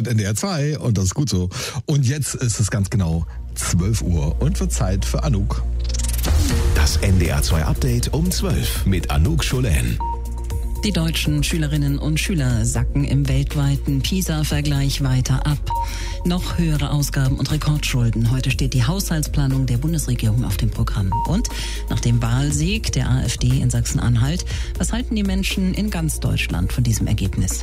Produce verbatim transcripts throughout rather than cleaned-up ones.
hört N D R zwei und das ist gut so. Und jetzt ist es ganz genau zwölf Uhr und wird Zeit für Anouk. Das N D R zwei Update um zwölf mit Anouk Scholen. Die deutschen Schülerinnen und Schüler sacken im weltweiten PISA-Vergleich weiter ab. Noch höhere Ausgaben und Rekordschulden. Heute steht die Haushaltsplanung der Bundesregierung auf dem Programm. Und nach dem Wahlsieg der AfD in Sachsen-Anhalt, was halten die Menschen in ganz Deutschland von diesem Ergebnis?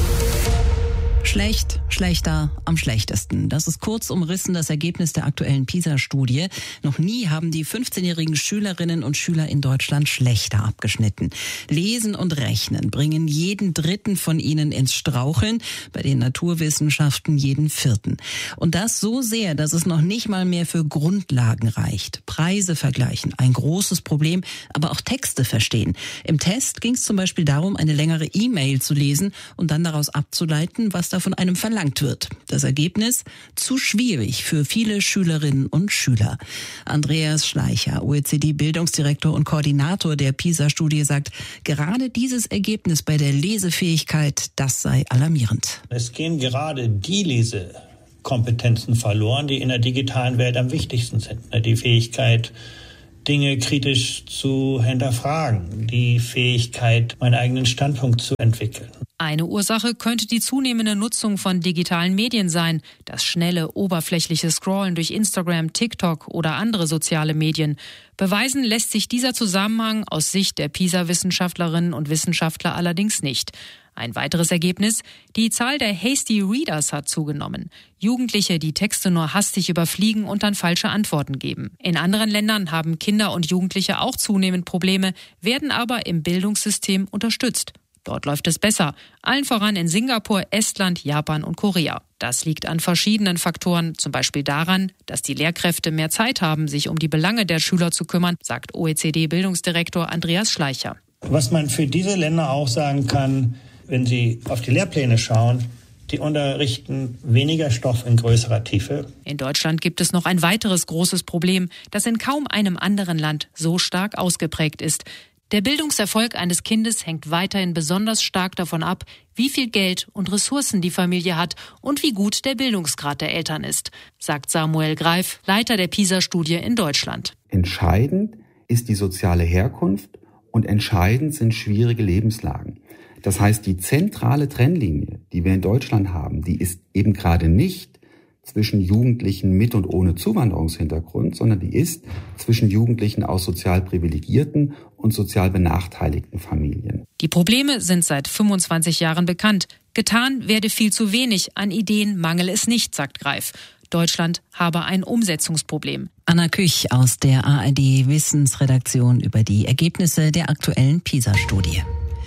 Schlecht, schlechter, am schlechtesten. Das ist kurz umrissen das Ergebnis der aktuellen PISA-Studie. Noch nie haben die fünfzehnjährigen Schülerinnen und Schüler in Deutschland schlechter abgeschnitten. Lesen und Rechnen bringen jeden Dritten von ihnen ins Straucheln, bei den Naturwissenschaften jeden Vierten. Und das so sehr, dass es noch nicht mal mehr für Grundlagen reicht. Preise vergleichen, ein großes Problem, aber auch Texte verstehen. Im Test ging es zum Beispiel darum, eine längere E-Mail zu lesen und dann daraus abzuleiten, was da von einem verlangt wird. Das Ergebnis? Zu schwierig für viele Schülerinnen und Schüler. Andreas Schleicher, O E C D-Bildungsdirektor und Koordinator der PISA-Studie, sagt, gerade dieses Ergebnis bei der Lesefähigkeit, das sei alarmierend. Es gehen gerade die Lesekompetenzen verloren, die in der digitalen Welt am wichtigsten sind. Die Fähigkeit, Dinge kritisch zu hinterfragen, die Fähigkeit, meinen eigenen Standpunkt zu entwickeln. Eine Ursache könnte die zunehmende Nutzung von digitalen Medien sein, das schnelle, oberflächliche Scrollen durch Instagram, TikTok oder andere soziale Medien. Beweisen lässt sich dieser Zusammenhang aus Sicht der PISA-Wissenschaftlerinnen und Wissenschaftler allerdings nicht. Ein weiteres Ergebnis: Die Zahl der Hasty Readers hat zugenommen. Jugendliche, die Texte nur hastig überfliegen und dann falsche Antworten geben. In anderen Ländern haben Kinder und Jugendliche auch zunehmend Probleme, werden aber im Bildungssystem unterstützt. Dort läuft es besser, allen voran in Singapur, Estland, Japan und Korea. Das liegt an verschiedenen Faktoren, zum Beispiel daran, dass die Lehrkräfte mehr Zeit haben, sich um die Belange der Schüler zu kümmern, sagt O E C D-Bildungsdirektor Andreas Schleicher. Was man für diese Länder auch sagen kann, wenn Sie auf die Lehrpläne schauen, die unterrichten weniger Stoff in größerer Tiefe. In Deutschland gibt es noch ein weiteres großes Problem, das in kaum einem anderen Land so stark ausgeprägt ist. Der Bildungserfolg eines Kindes hängt weiterhin besonders stark davon ab, wie viel Geld und Ressourcen die Familie hat und wie gut der Bildungsgrad der Eltern ist, sagt Samuel Greif, Leiter der PISA-Studie in Deutschland. Entscheidend ist die soziale Herkunft und entscheidend sind schwierige Lebenslagen. Das heißt, die zentrale Trennlinie, die wir in Deutschland haben, die ist eben gerade nicht zwischen Jugendlichen mit und ohne Zuwanderungshintergrund, sondern die ist zwischen Jugendlichen aus sozial privilegierten und sozial benachteiligten Familien. Die Probleme sind seit fünfundzwanzig Jahren bekannt. Getan werde viel zu wenig, an Ideen mangele es nicht, sagt Greif. Deutschland habe ein Umsetzungsproblem. Anna Küch aus der A R D-Wissensredaktion über die Ergebnisse der aktuellen PISA-Studie.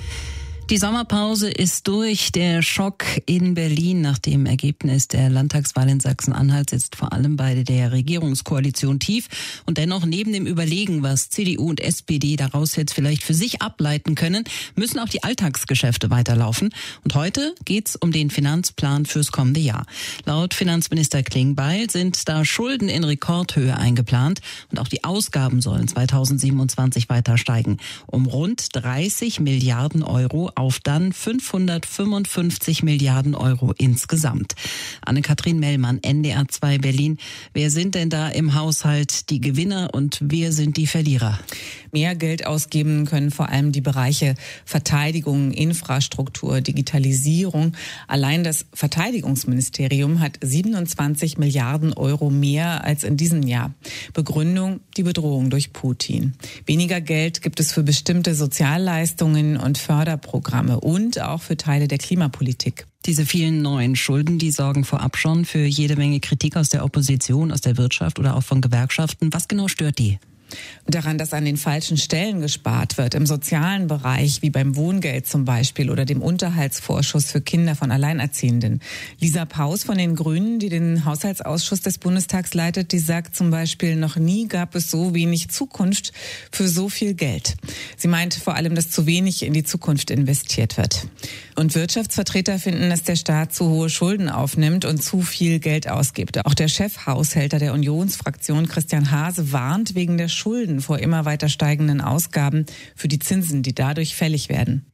Die Sommerpause ist durch. Der Schock in Berlin nach dem Ergebnis der Landtagswahl in Sachsen-Anhalt sitzt vor allem bei der Regierungskoalition tief. Und dennoch neben dem Überlegen, was C D U und S P D daraus jetzt vielleicht für sich ableiten können, müssen auch die Alltagsgeschäfte weiterlaufen. Und heute geht's um den Finanzplan fürs kommende Jahr. Laut Finanzminister Klingbeil sind da Schulden in Rekordhöhe eingeplant. Und auch die Ausgaben sollen zweitausendsiebenundzwanzig weiter steigen. Um rund dreißig Milliarden Euro auf dann fünfhundertfünfundfünfzig Milliarden Euro insgesamt. Anne-Kathrin Mellmann, N D R zwei Berlin. Wer sind denn da im Haushalt die Gewinner und wer sind die Verlierer? Mehr Geld ausgeben können vor allem die Bereiche Verteidigung, Infrastruktur, Digitalisierung. Allein das Verteidigungsministerium hat siebenundzwanzig Milliarden Euro mehr als in diesem Jahr. Begründung: die Bedrohung durch Putin. Weniger Geld gibt es für bestimmte Sozialleistungen und Förderprogramme und auch für Teile der Klimapolitik. Diese vielen neuen Schulden, die sorgen vorab schon für jede Menge Kritik aus der Opposition, aus der Wirtschaft oder auch von Gewerkschaften. Was genau stört die? Daran, dass an den falschen Stellen gespart wird, im sozialen Bereich, wie beim Wohngeld zum Beispiel oder dem Unterhaltsvorschuss für Kinder von Alleinerziehenden. Lisa Paus von den Grünen, die den Haushaltsausschuss des Bundestags leitet, die sagt zum Beispiel, noch nie gab es so wenig Zukunft für so viel Geld. Sie meint vor allem, dass zu wenig in die Zukunft investiert wird. Und Wirtschaftsvertreter finden, dass der Staat zu hohe Schulden aufnimmt und zu viel Geld ausgibt. Auch der Chefhaushälter der Unionsfraktion, Christian Hase, warnt wegen der Schulden vor immer weiter steigenden Ausgaben für die Zinsen, die dadurch fällig werden.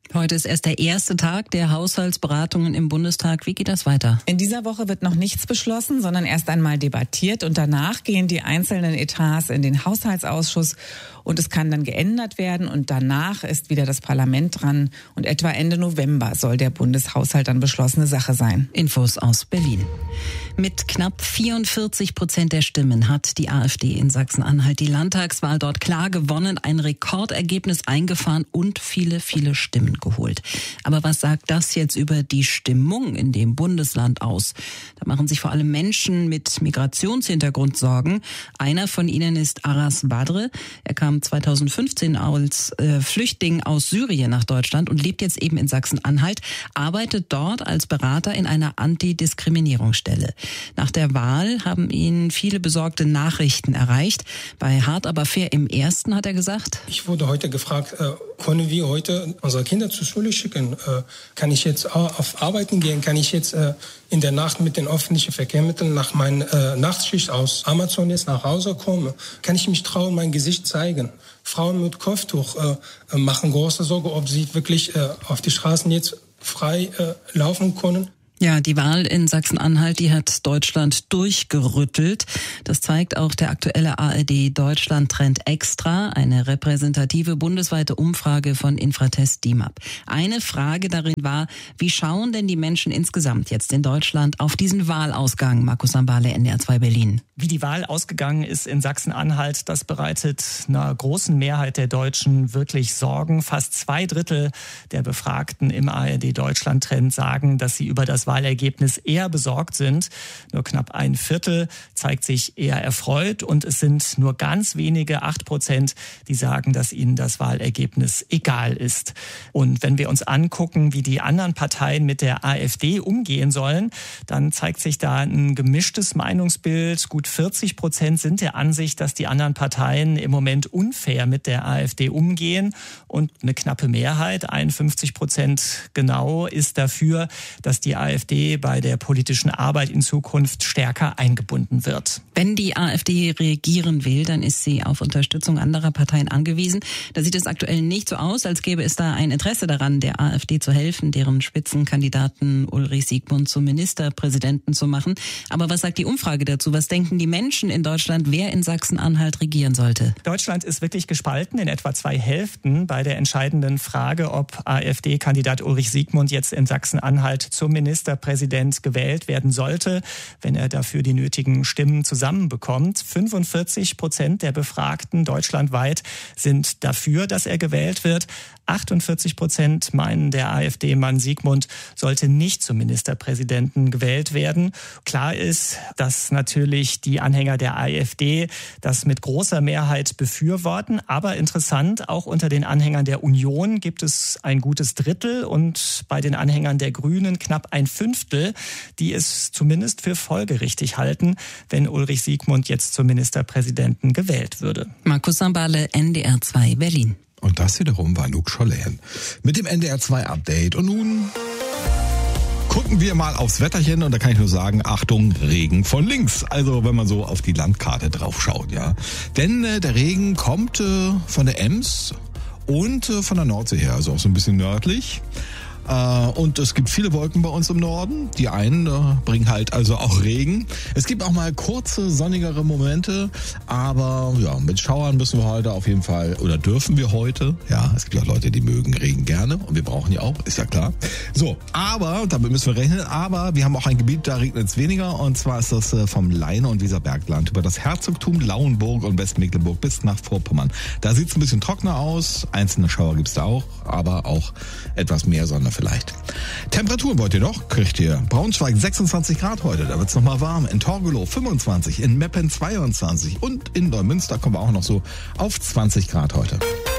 Heute ist erst der erste Tag der Haushaltsberatungen im Bundestag. Wie geht das weiter? In dieser Woche wird noch nichts beschlossen, sondern erst einmal debattiert und danach gehen die einzelnen Etats in den Haushaltsausschuss und es kann dann geändert werden und danach ist wieder das Parlament dran und etwa Ende November soll der Bundeshaushalt dann beschlossene Sache sein. Infos aus Berlin. Mit knapp vierundvierzig Prozent der Stimmen hat die AfD in Sachsen-Anhalt die Landtagswahl dort klar gewonnen, ein Rekordergebnis eingefahren und viele, viele Stimmen geholt. Aber was sagt das jetzt über die Stimmung in dem Bundesland aus? Da machen sich vor allem Menschen mit Migrationshintergrund Sorgen. Einer von ihnen ist Aras Badre. Er kam zweitausendfünfzehn als äh, Flüchtling aus Syrien nach Deutschland und lebt jetzt eben in Sachsen-Anhalt, arbeitet dort als Berater in einer Antidiskriminierungsstelle. Nach der Wahl haben ihn viele besorgte Nachrichten erreicht. Bei Hart aber fair im Ersten hat er gesagt: Ich wurde heute gefragt, äh, können wir heute unsere Kinder zur Schule schicken? Äh, kann ich jetzt auf Arbeiten gehen? Kann ich jetzt äh, in der Nacht mit den öffentlichen Verkehrsmitteln nach meiner äh, Nachtschicht aus Amazon jetzt nach Hause kommen? Kann ich mich trauen, mein Gesicht zeigen? Frauen mit Kopftuch äh, machen große Sorge, ob sie wirklich äh, auf die Straßen jetzt frei äh, laufen können. Ja, die Wahl in Sachsen-Anhalt, die hat Deutschland durchgerüttelt. Das zeigt auch der aktuelle A R D-Deutschland-Trend Extra, eine repräsentative bundesweite Umfrage von Infratest D I M A P. Eine Frage darin war, wie schauen denn die Menschen insgesamt jetzt in Deutschland auf diesen Wahlausgang? Markus Sambale, N D R zwei Berlin. Wie die Wahl ausgegangen ist in Sachsen-Anhalt, das bereitet einer großen Mehrheit der Deutschen wirklich Sorgen. Fast zwei Drittel der Befragten im A R D-Deutschland-Trend sagen, dass sie über das Wahlergebnis eher besorgt sind. Nur knapp ein Viertel zeigt sich eher erfreut und es sind nur ganz wenige, acht Prozent, die sagen, dass ihnen das Wahlergebnis egal ist. Und wenn wir uns angucken, wie die anderen Parteien mit der AfD umgehen sollen, dann zeigt sich da ein gemischtes Meinungsbild. Gut vierzig Prozent sind der Ansicht, dass die anderen Parteien im Moment unfair mit der AfD umgehen und eine knappe Mehrheit, einundfünfzig Prozent genau, ist dafür, dass die AfD bei der politischen Arbeit in Zukunft stärker eingebunden wird. Wenn die AfD regieren will, dann ist sie auf Unterstützung anderer Parteien angewiesen. Da sieht es aktuell nicht so aus, als gäbe es da ein Interesse daran, der AfD zu helfen, deren Spitzenkandidaten Ulrich Siegmund zum Ministerpräsidenten zu machen. Aber was sagt die Umfrage dazu? Was denken die Menschen in Deutschland, wer in Sachsen-Anhalt regieren sollte? Deutschland ist wirklich gespalten in etwa zwei Hälften bei der entscheidenden Frage, ob AfD-Kandidat Ulrich Siegmund jetzt in Sachsen-Anhalt zum Ministerpräsident gewählt werden sollte, wenn er dafür die nötigen Stimmen zusammenbekommt. fünfundvierzig Prozent der Befragten deutschlandweit sind dafür, dass er gewählt wird. achtundvierzig Prozent meinen, der AfD-Mann Siegmund sollte nicht zum Ministerpräsidenten gewählt werden. Klar ist, dass natürlich die Anhänger der AfD das mit großer Mehrheit befürworten. Aber interessant, auch unter den Anhängern der Union gibt es ein gutes Drittel und bei den Anhängern der Grünen knapp ein Fünftel, die es zumindest für folgerichtig halten, wenn Ulrich Siegmund jetzt zum Ministerpräsidenten gewählt würde. Markus Sambale, N D R zwei Berlin. Und das wiederum war Anouk Schollen mit dem N D R zwei Update. Und nun gucken wir mal aufs Wetterchen und da kann ich nur sagen, Achtung, Regen von links. Also wenn man so auf die Landkarte drauf schaut, ja. Denn äh, der Regen kommt äh, von der Ems und äh, von der Nordsee her, also auch so ein bisschen nördlich. Und es gibt viele Wolken bei uns im Norden. Die einen äh, bringen halt also auch Regen. Es gibt auch mal kurze, sonnigere Momente. Aber ja, mit Schauern müssen wir heute auf jeden Fall, oder dürfen wir heute. Ja, es gibt ja auch Leute, die mögen Regen gerne. Und wir brauchen ja auch, ist ja klar. So, aber, damit müssen wir rechnen. Aber wir haben auch ein Gebiet, da regnet es weniger. Und zwar ist das äh, vom Leine- und Weserbergland über das Herzogtum Lauenburg und Westmecklenburg bis nach Vorpommern. Da sieht es ein bisschen trockener aus. Einzelne Schauer gibt es da auch. Aber auch etwas mehr Sonne vielleicht. Temperaturen wollt ihr noch? Kriegt ihr. Braunschweig sechsundzwanzig Grad heute, da wird's noch mal warm. In Torgelow fünfundzwanzig, in Meppen zweiundzwanzig und in Neumünster kommen wir auch noch so auf zwanzig Grad heute.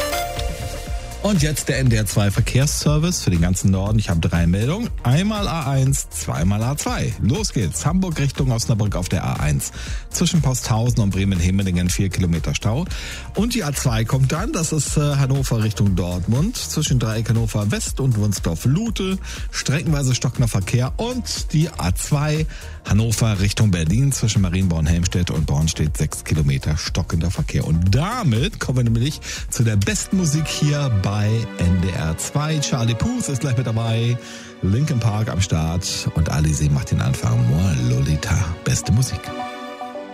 Und jetzt der N D R zwei Verkehrsservice für den ganzen Norden. Ich habe drei Meldungen. Einmal A eins, zweimal A zwei. Los geht's. Hamburg Richtung Osnabrück auf der A eins. Zwischen Posthausen und Bremen-Hemmelingen vier Kilometer Stau. Und die A zwei kommt dann. Das ist äh, Hannover Richtung Dortmund. Zwischen Dreieck Hannover West und Wunsdorf-Lute. Streckenweise stockender Verkehr. Und die A zwei Hannover Richtung Berlin. Zwischen Marienborn-Helmstedt und Bornstedt sechs Kilometer stockender Verkehr. Und damit kommen wir nämlich zu der besten Musik hier bei bei N D R zwei. Charlie Puth ist gleich mit dabei. Linkin Park am Start. Und Alizé macht den Anfang. Moi Lolita. Beste Musik.